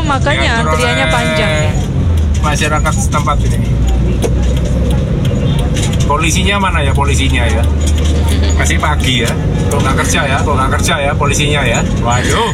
Oh, makanya antriannya panjang ya. Masyarakat setempat ini. Polisinya mana ya polisinya ya? Masih pagi ya. Kalau nggak kerja ya polisinya ya. Waduh.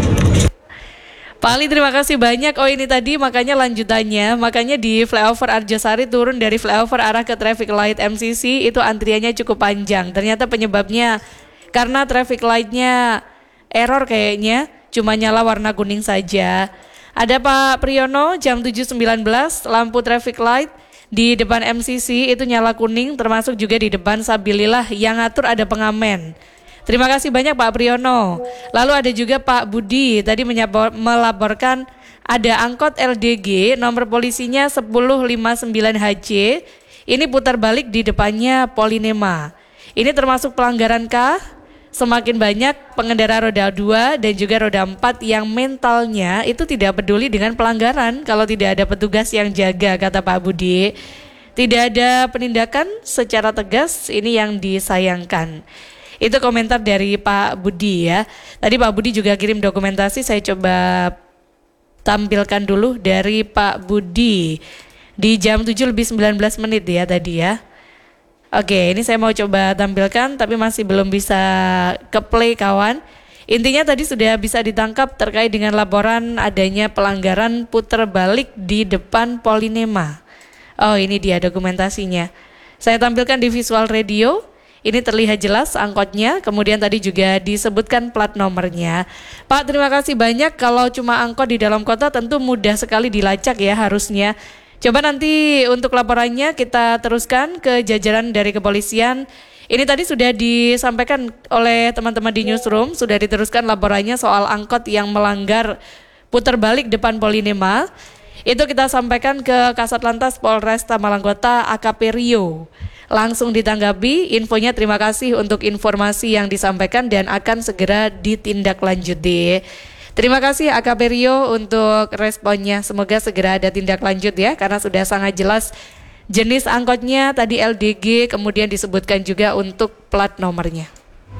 Pak Ali, terima kasih banyak. Oh, ini tadi makanya lanjutannya, makanya di flyover Arjosari turun dari flyover arah ke traffic light MCC itu antriannya cukup panjang. Ternyata penyebabnya karena traffic lightnya error kayaknya, cuma nyala warna kuning saja. Ada Pak Priyono, jam 7.19, lampu traffic light di depan MCC itu nyala kuning, termasuk juga di depan Sabilillah yang ngatur ada pengamen. Terima kasih banyak Pak Priyono. Lalu ada juga Pak Budi, tadi melaporkan ada angkot LDG, nomor polisinya 1059HJ, ini putar balik di depannya Polinema. Ini termasuk pelanggaran kah? Semakin banyak pengendara roda 2 dan juga roda 4 yang mentalnya itu tidak peduli dengan pelanggaran kalau tidak ada petugas yang jaga, kata Pak Budi. Tidak ada penindakan secara tegas, ini yang disayangkan. Itu komentar dari Pak Budi ya. Tadi Pak Budi juga kirim dokumentasi, saya coba tampilkan dulu dari Pak Budi di jam 7:19 ya tadi ya. Oke, ini saya mau coba tampilkan tapi masih belum bisa ke play kawan. Intinya tadi sudah bisa ditangkap terkait dengan laporan adanya pelanggaran putar balik di depan Polinema. Oh, ini dia dokumentasinya. Saya tampilkan di visual radio. Ini terlihat jelas angkotnya, kemudian tadi juga disebutkan plat nomornya. Pak, terima kasih banyak. Kalau cuma angkot di dalam kota tentu mudah sekali dilacak ya harusnya. Coba nanti untuk laporannya kita teruskan ke jajaran dari kepolisian. Ini tadi sudah disampaikan oleh teman-teman di newsroom, sudah diteruskan laporannya soal angkot yang melanggar putar balik depan Polinema. Itu kita sampaikan ke Kasat Lantas Polresta Malang Kota AKP Rio. Langsung ditanggapi infonya, terima kasih untuk informasi yang disampaikan dan akan segera ditindaklanjuti. Terima kasih AKP Rio untuk responnya, semoga segera ada tindak lanjut ya, karena sudah sangat jelas jenis angkotnya tadi LDG, kemudian disebutkan juga untuk plat nomornya.